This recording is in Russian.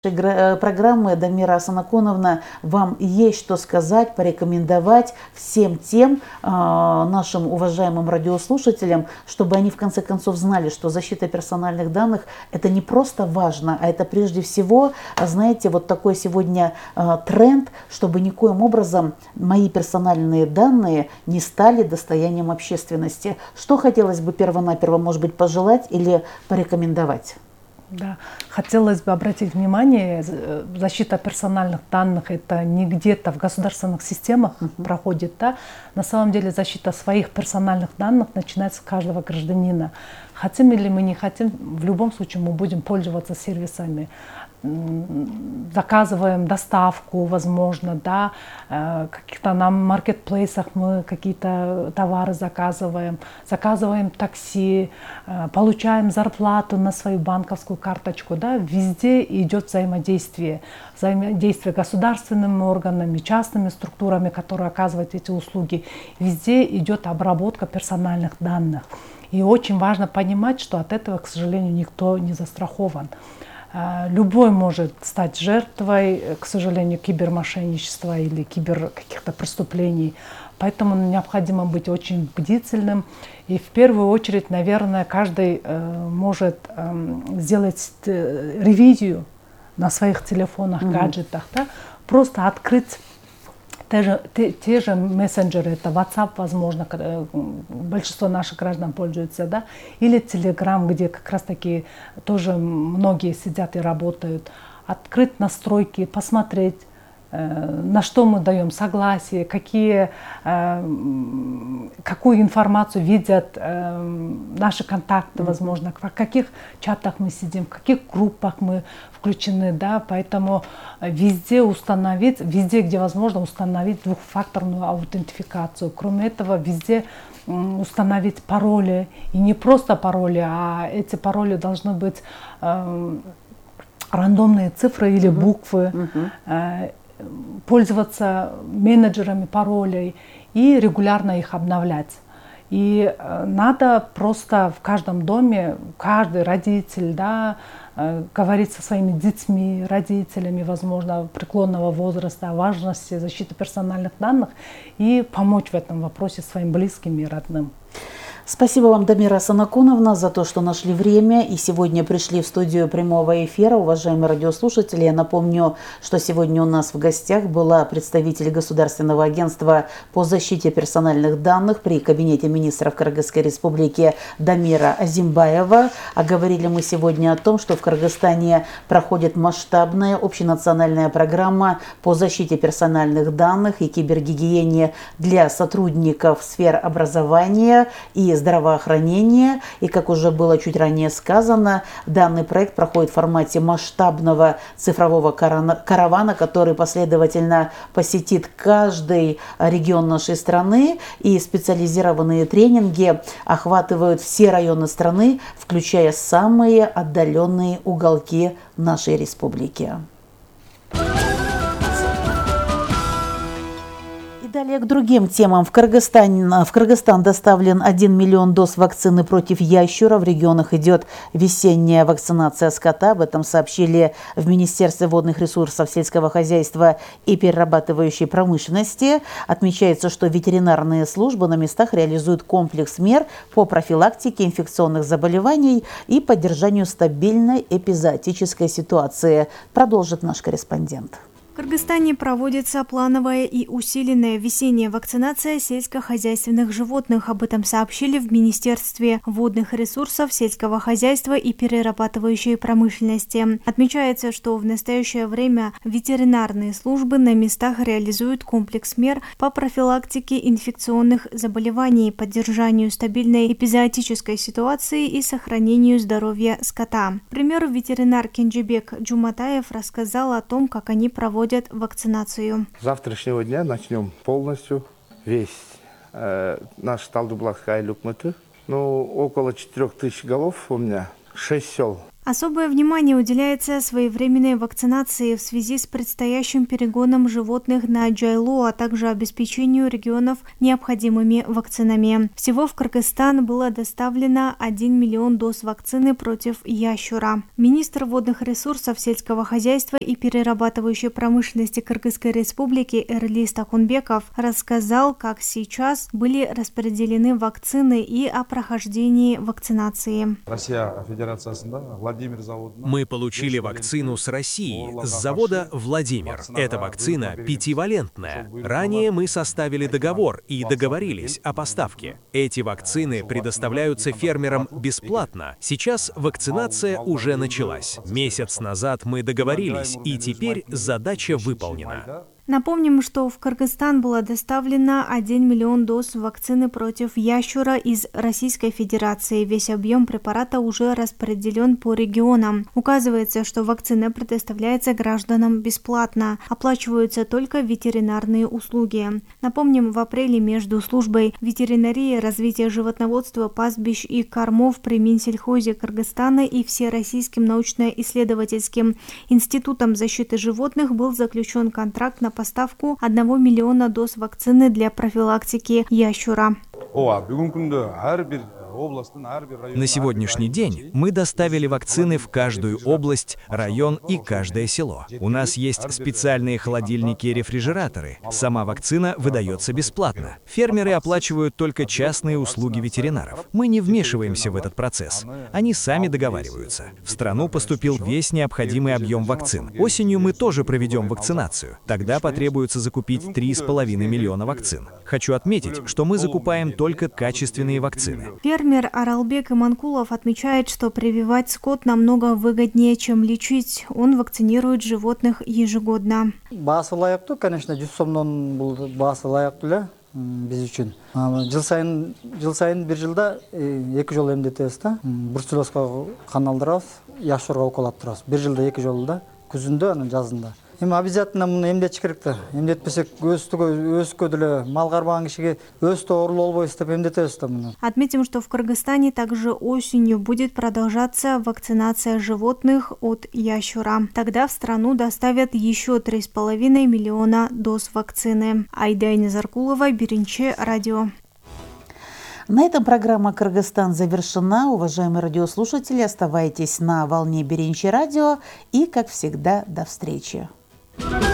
Программы, Дамира Асанаконовна, вам есть что сказать, порекомендовать всем тем нашим уважаемым радиослушателям, чтобы они в конце концов знали, что защита персональных данных – это не просто важно, а это прежде всего, знаете, вот такой сегодня тренд, чтобы никоим образом мои персональные данные не стали достоянием общественности. Что хотелось бы первонаперво, может быть, пожелать или порекомендовать? Да, хотелось бы обратить внимание, защита персональных данных это не где-то в государственных системах проходит, да? На самом деле защита своих персональных данных начинается с каждого гражданина. Хотим или мы не хотим, в любом случае мы будем пользоваться сервисами. Заказываем доставку, возможно, да, каких-то на маркетплейсах мы какие-то товары заказываем такси, получаем зарплату на свою банковскую карточку, да, везде идет взаимодействие государственными органами, частными структурами, которые оказывают эти услуги, везде идет обработка персональных данных. И очень важно понимать, что от этого, к сожалению, никто не застрахован. Любой может стать жертвой, к сожалению, кибермошенничества или каких-то преступлений. Поэтому необходимо быть очень бдительным. И в первую очередь, наверное, каждый может сделать ревизию на своих телефонах, гаджетах, да? Просто открыть те же мессенджеры, это WhatsApp, возможно, большинство наших граждан пользуются, да, или Telegram, где как раз таки тоже многие сидят и работают. Открыть настройки, посмотреть, на что мы даем согласие, какую информацию видят наши контакты, возможно, в каких чатах мы сидим, в каких группах мы включены, да, поэтому везде где возможно, установить двухфакторную аутентификацию. Кроме этого, везде установить пароли, и не просто пароли, а эти пароли должны быть рандомные цифры или буквы, пользоваться менеджерами паролей и регулярно их обновлять. И надо просто в каждом доме, каждый родитель, да, говорить со своими детьми, родителями, возможно, преклонного возраста о важности защиты персональных данных и помочь в этом вопросе своим близким и родным. Спасибо вам, Дамира Асанаконовна, за то, что нашли время и сегодня пришли в студию прямого эфира. Уважаемые радиослушатели, я напомню, что сегодня у нас в гостях была представитель Государственного агентства по защите персональных данных при Кабинете министров Кыргызской республики Дамира Азимбаева. А говорили мы сегодня о том, что в Кыргызстане проходит масштабная общенациональная программа по защите персональных данных и кибергигиене для сотрудников сфер образования и здравоохранения. И, как уже было чуть ранее сказано, данный проект проходит в формате масштабного цифрового каравана, который последовательно посетит каждый регион нашей страны. И специализированные тренинги охватывают все районы страны, включая самые отдаленные уголки нашей республики. Далее к другим темам. В Кыргызстан доставлен 1 миллион доз вакцины против ящура. В регионах идет весенняя вакцинация скота. Об этом сообщили в Министерстве водных ресурсов, сельского хозяйства и перерабатывающей промышленности. Отмечается, что ветеринарные службы на местах реализуют комплекс мер по профилактике инфекционных заболеваний и поддержанию стабильной эпизоотической ситуации. Продолжит наш корреспондент. В Кыргызстане проводится плановая и усиленная весенняя вакцинация сельскохозяйственных животных. Об этом сообщили в Министерстве водных ресурсов, сельского хозяйства и перерабатывающей промышленности. Отмечается, что в настоящее время ветеринарные службы на местах реализуют комплекс мер по профилактике инфекционных заболеваний, поддержанию стабильной эпизоотической ситуации и сохранению здоровья скота. К примеру, ветеринар Кенджибек Джуматаев рассказал о том, как они проводят вакцинацию. С завтрашнего дня начнем полностью весь наш Талдыбулакская люкмыты. Около 4000 голов у меня, 6 сел. Особое внимание уделяется своевременной вакцинации в связи с предстоящим перегоном животных на Джайлу, а также обеспечению регионов необходимыми вакцинами. Всего в Кыргызстан было доставлено 1 миллион доз вакцины против ящура. Министр водных ресурсов, сельского хозяйства и перерабатывающей промышленности Кыргызской республики Эрлис Такунбеков рассказал, как сейчас были распределены вакцины и о прохождении вакцинации. Мы получили вакцину с России, с завода «Владимир». Эта вакцина пятивалентная. Ранее мы составили договор и договорились о поставке. Эти вакцины предоставляются фермерам бесплатно. Сейчас вакцинация уже началась. Месяц назад мы договорились, и теперь задача выполнена. Напомним, что в Кыргызстан было доставлено 1 миллион доз вакцины против ящура из Российской Федерации. Весь объем препарата уже распределен по регионам. Указывается, что вакцина предоставляется гражданам бесплатно. Оплачиваются только ветеринарные услуги. Напомним, в апреле между службой ветеринарии, развития животноводства, пастбищ и кормов при Минсельхозе Кыргызстана и Всероссийским научно-исследовательским институтом защиты животных был заключен контракт на поставку 1 миллиона доз вакцины для профилактики ящура. На сегодняшний день мы доставили вакцины в каждую область, район и каждое село. У нас есть специальные холодильники и рефрижераторы. Сама вакцина выдается бесплатно. Фермеры оплачивают только частные услуги ветеринаров. Мы не вмешиваемся в этот процесс. Они сами договариваются. В страну поступил весь необходимый объем вакцин. Осенью мы тоже проведем вакцинацию. Тогда потребуется закупить 3,5 миллиона вакцин. Хочу отметить, что мы закупаем только качественные вакцины. Фермер Аралбек Иманкулов отмечает, что прививать скот намного выгоднее, чем лечить. Он вакцинирует животных ежегодно. Конечно, биз үчүн жыл сайын бир жылда 2 жолу эмдетебиз да. Бруцеллезга кан алдырабыз, яшурга укол турабыз. Бир жылда 2 жолу да, күзүндө, анан жазында. Эми обязательно муну эмдетиш керек да. Эмдетпесек өскө деле мал кармаган кишиге өстө оорулуу болбойбуз деп эмдетебиз да муну. Отметим, что в Кыргызстане также осенью будет продолжаться вакцинация животных от ящура. Тогда в страну доставят еще 3,5 миллиона доз вакцины. Айдайна Заркулова, Биринчи радио. На этом программа «Кыргызстан» завершена. Уважаемые радиослушатели, оставайтесь на волне Биринчи радио и, как всегда, до встречи.